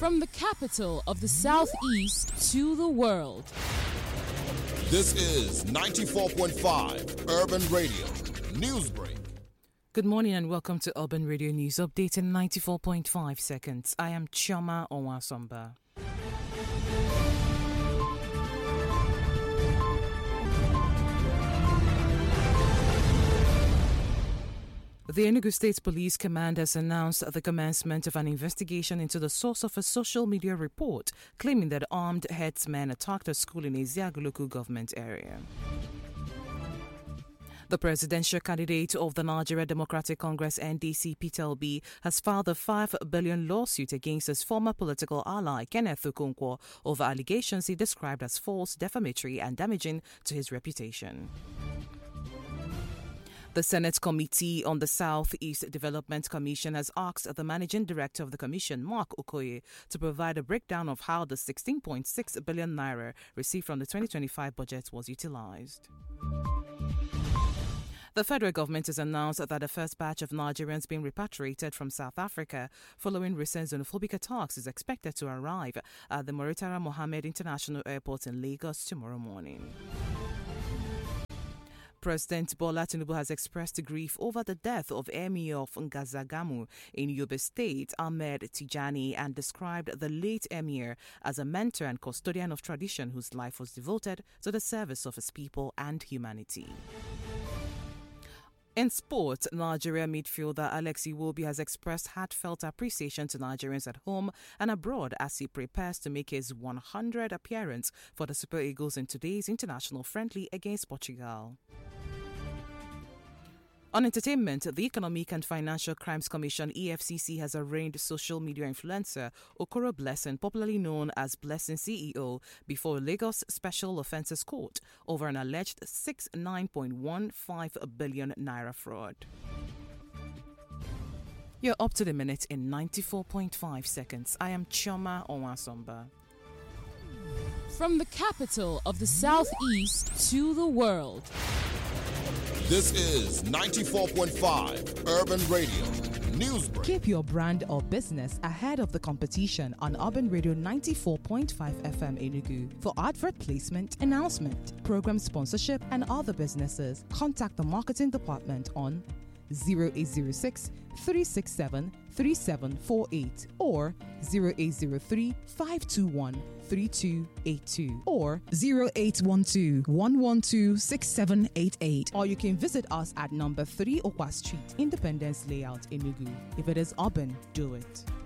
From the capital of the Southeast to the world. This is 94.5 Urban Radio Newsbreak. Good morning and welcome to Urban Radio News Update in 94.5 seconds. I am Chioma Onwasomba. The Enugu State Police Command has announced the commencement of an investigation into the source of a social media report claiming that armed herdsmen attacked a school in Eziagu local government area. The presidential candidate of the Nigeria Democratic Congress NDC, Peter Obi, has filed a $5 billion lawsuit against his former political ally, Kenneth Okonkwo, over allegations he described as false, defamatory and damaging to his reputation. The Senate Committee on the Southeast Development Commission has asked the Managing Director of the Commission, Mark Okoye, to provide a breakdown of how the 16.6 billion naira received from the 2025 budget was utilized. The federal government has announced that the first batch of Nigerians being repatriated from South Africa following recent xenophobic attacks is expected to arrive at the Murtala Mohammed International Airport in Lagos tomorrow morning. President Bola Tinubu has expressed grief over the death of Emir of Ngazagamu in Yobe State, Ahmed Tijani, and described the late Emir as a mentor and custodian of tradition whose life was devoted to the service of his people and humanity. In sport, Nigeria midfielder Alex Iwobi has expressed heartfelt appreciation to Nigerians at home and abroad as he prepares to make his 100th appearance for the Super Eagles in today's international friendly against Portugal. On entertainment, the Economic and Financial Crimes Commission EFCC has arraigned social media influencer Okoro Blessing, popularly known as Blessing CEO, before Lagos Special Offences Court over an alleged 69.15 billion naira fraud. You're up to the minute in 94.5 seconds. I am Chioma Onwasomba. From the capital of the Southeast to the world. This is 94.5 Urban Radio Newsbreak. Keep your brand or business ahead of the competition on Urban Radio 94.5 FM Enugu. For advert placement, announcement, program sponsorship, and other businesses, contact the marketing department on 0806 367 3748 or 0803 521 3282 or 0812 112 6788, or you can visit us at number 3 Okwa Street, Independence Layout, Enugu. If it is urban, do it.